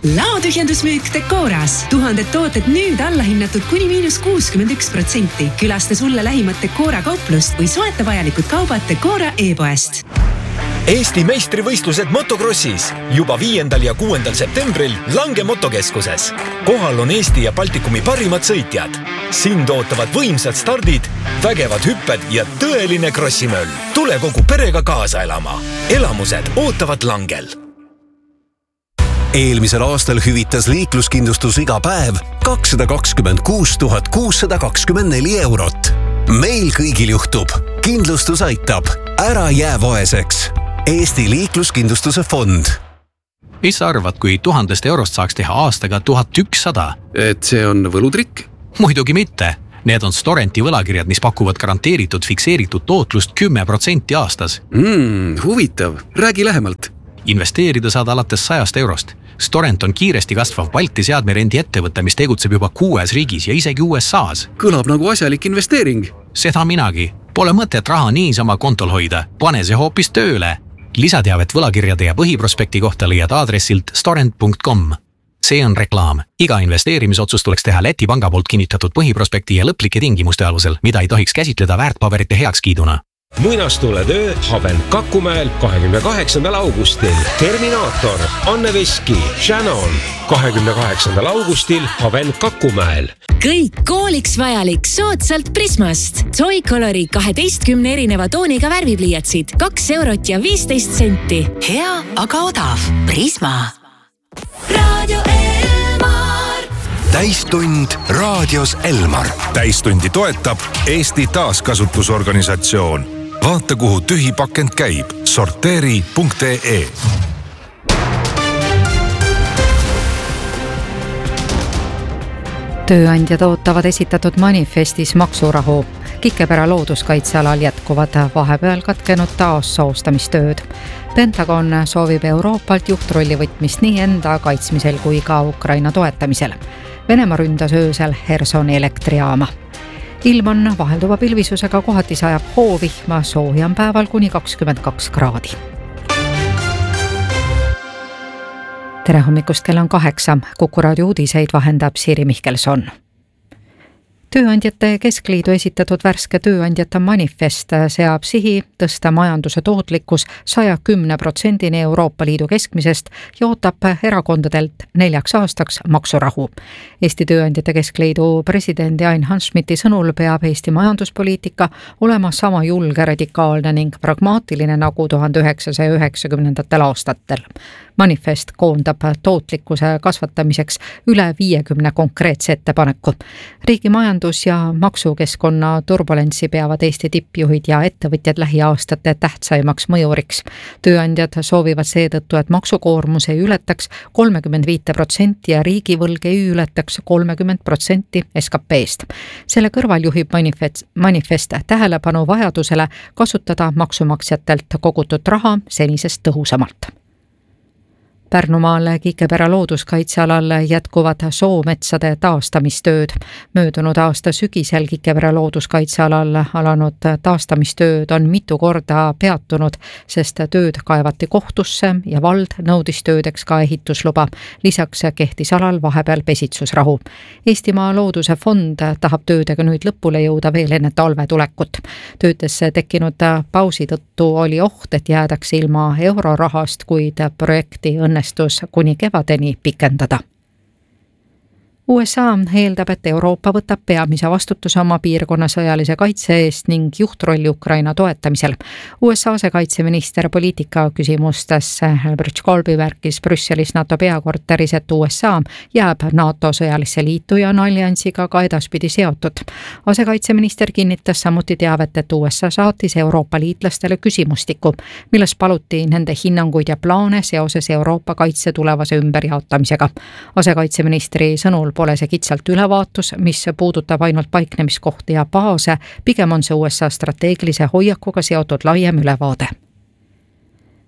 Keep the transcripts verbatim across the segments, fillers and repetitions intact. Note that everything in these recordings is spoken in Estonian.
Laotühjendusmüük Decoras. Tuhanded tooted nüüd allahinnatud kuni miinus kuuskümmend üks protsenti. Külasta sulle lähimat Decora kauplust või soeta vajalikud kaubad Decora e-poest. Eesti meistrivõistlused motokrossis juba viiendal ja kuuendal septembril Lange motokeskuses. Kohal on Eesti ja Baltikumi parimad sõitjad. Sind ootavad võimsad stardid, vägevad hüpped ja tõeline krossimöll. Tule kogu perega kaasa elama. Elamused ootavad Langel. Eelmisel aastal hüvitas liikluskindlustus iga päev kakssada kakskümmend kuus tuhat kuussada kakskümmend neli eurot. Meil kõigil juhtub. Kindlustus aitab. Ära jää vaeseks. Eesti liikluskindlustuse fond. Mis sa arvad, kui tuhandest eurost saaks teha aastaga tuhat ükssada? Et see on võlutrikk? Muidugi mitte. Need on Storenti võlakirjad, mis pakuvad garanteeritud fikseeritud tootlust kümme protsenti aastas. Mm, huvitav. Räägi lähemalt. Investeerida saad alates sajast eurost. Storent on kiiresti kasvav Balti seadmerendi ettevõte, mis tegutseb juba kuues riigis ja isegi U S A-s. Kõlab nagu asjalik investeering. Seda minagi. Pole mõtet raha niisama kontol hoida. Pane see hoopis tööle. Lisateavet võlakirjade ja põhiprospekti kohta leiad aadressilt storent punkt com. See on reklaam. Iga investeerimisotsus tuleks teha Läti panga poolt kinnitatud põhiprospekti ja lõplike tingimuste alusel, mida ei tohiks käsitleda väärtpaberite heakskiiduna. Muinastule töö Haven Kakumäel kahekümne kaheksandal augustil. Terminaator, Anne Veski, Shannon. kahekümne kaheksandal augustil Haven Kakumäel. Kõik kooliks vajalik soodsalt Prismast. Zoicolori kaheteistkümne erineva tooniga värvipliiatsid. kaks eurot ja viisteist senti. Hea, aga odav. Prisma. Radio Elmar. Täistund raadios Elmar. Täistundi toetab Eesti taaskasutusorganisatsioon. Vaata, kuhu tühi pakend käib. sorteeri punkt ee. Tööandjad ootavad esitatud manifestis maksurahu. Kikepera looduskaitsealal jätkuvad vahepeal katkenud taas soostamistööd. Pentagon soovib Euroopalt juhtrolli võtmist nii enda kaitsmisel kui ka Ukraina toetamisel. Venemaa ründas öösel Hersoni elektrijaama. Ilm on vahelduva pilvisusega, kohati sajab hoovihma, soojam päeval kuni kakskümmend kaks kraadi. Tere hommikust, kell on kaheksa. Kuku raadio uudiseid vahendab Siiri Mihkelson. Tööandjate Keskliidu esitatud värske tööandjate manifest seab sihi tõsta majanduse tootlikkus saja kümne protsendini Euroopa Liidu keskmisest ja ootab erakondadelt neljaks aastaks maksurahu. Eesti Tööandjate Keskliidu presidendi Ain Hanschmidti sõnul peab Eesti majanduspoliitika olema sama julge, radikaalne ning pragmaatiline nagu tuhande üheksasaja üheksakümnendatel aastatel. Manifest koondab tootlikkuse kasvatamiseks üle viiekümne konkreetse ettepaneku. Riigi majandus- ja maksukeskkonna turbulentsi peavad Eesti tippjuhid ja ettevõtjad lähiaastate tähtsaimaks mõjuriks. Tööandjad soovivad seetõttu, et maksukoormus ei ületaks kolmekümmend viis protsenti ja riigivõlg ei ületaks kolmekümmend protsenti S K P-st. Selle kõrval juhib manifest, manifest tähelepanu vajadusele kasutada maksumaksjatelt kogutud raha senisest tõhusamalt. Pärnumaal Kikepera looduskaitsealal jätkuvad soometsade taastamistööd. Möödunud aasta sügisel Kikepera looduskaitsealal alanud taastamistööd on mitu korda peatunud, sest tööd kaevati kohtusse ja vald nõudis töödeks ka ehitusluba. Lisaks kehtis alal vahepeal pesitsusrahu. Eestimaa looduse fond tahab töödega nüüd lõpule jõuda veel enne talve tulekut. Töödes tekkinud pausi tõttu oli oht, et jäädakse ilma eurorahast, kuid projekti õnne kuni kevadeni pikendada. U S A eeldab, et Euroopa võtab peamise vastutuse oma piirkonna sõjalise kaitse eest ning juhtrolli Ukraina toetamisel. U S A kaitseminister poliitika küsimustes Albert Kolby märkis Brüsselis NATO peakorteris, et U S A jääb NATO sõjalisse liitu ja on alliansiga ka edaspidi seotud. Asekaitseminister kinnitas samuti teavet, et U S A saatis Euroopa liitlastele küsimustiku, milles paluti nende hinnanguid ja plaane seoses Euroopa kaitse tulevase ümberjaotamisega. Asekaitseministri sõnul pole see kitsalt ülevaatus, mis puudutab ainult paiknemiskohti ja baase, pigem on see U S A strateegilise hoiakuga seotud laiem ülevaade.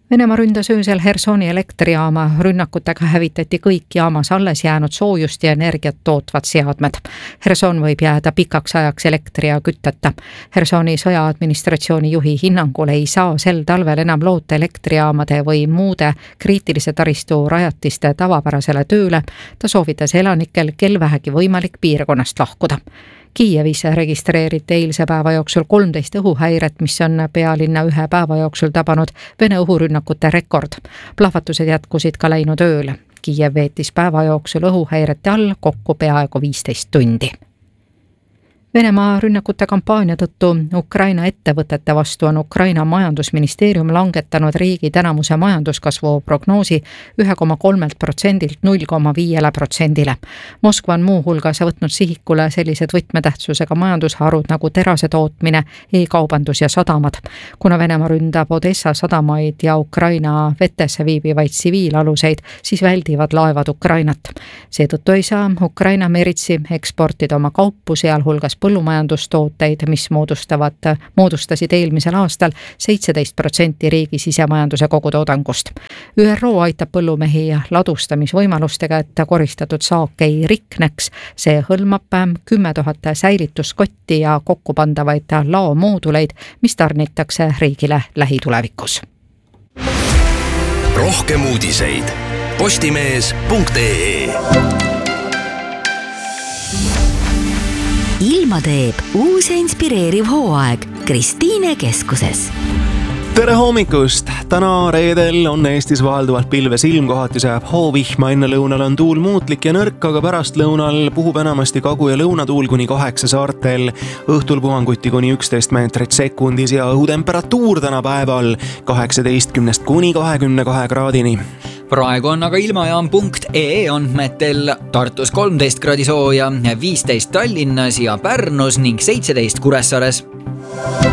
Venemaa ründas öösel Hersoni elektrijaama, rünnakutega hävitati kõik jaamas alles jäänud soojust ja energiat tootvad seadmed. Herson võib jääda pikaks ajaks elektri ja kütteta. Hersoni sõjaadministratsiooni juhi hinnangul ei saa sel talvel enam loota elektrijaamade või muude kriitilise taristu rajatiste tavapärasele tööle. Ta soovitas elanikel, kel vähegi võimalik piirkonnast lahkuda. Kiievis registreeriti eilse päeva jooksul kolmteist õhuhäiret, mis on pealinna ühe päeva jooksul tabanud Vene õhurünnakute rekord. Plahvatused jätkusid ka läinud ööl. Kiiev veetis päeva jooksul õhuhäirete all kokku peaaegu viisteist tundi. Venemaa rünnakute kampaania tõttu Ukraina ettevõtete vastu on Ukraina majandusministeerium langetanud riigi tänamuse majanduskasvu prognoosi üks koma kolm protsendilt null koma viis protsendile. Moskva on muu hulgas võtnud sihikule sellised võtmetähtsusega majandusharud nagu terase tootmine, e-kaubandus ja sadamad. Kuna Venemaa ründab Odessa sadamaid ja Ukraina vetesse viibivaid tsiviilaluseid, siis väldivad laevad Ukrainat. Seetõttu ei saa Ukraina meritsi eksportida oma kaupu, sealhulgas põllumajandustooteid, mis moodustavad, moodustasid eelmisel aastal seitseteist protsenti riigi sisemajanduse kogutoodangust. ÜRO aitab põllumehi ladustamisvõimalustega, et koristatud saak ei rikneks. See hõlmab kümme tuhat säilituskotti ja kokkupandavaid laomooduleid, mis tarnitakse riigile lähitulevikus. Rohkem uudiseid postimees punkt ee. Ilma teeb uus ja inspireeriv hooaeg Kristiine keskuses. Tere hommikust! Täna reedel on Eestis vahelduvalt pilves ilm, kohati sajab hoovihma, enne lõunal on tuul muutlik ja nõrk, aga pärast lõunal puhub enamasti kagu- ja lõunatuul kuni kaheksa saartel, õhtul puhanguti kuni üksteist meetrit sekundis ja õhutemperatuur täna päeval kaheksateistkümnest kuni kahekümne kahe kraadini. Praegu on aga ilmajaam punkt ee andmetel Tartus kolmteist kraadi sooja, viisteist Tallinnas ja Pärnus ning seitseteist Kuressaares.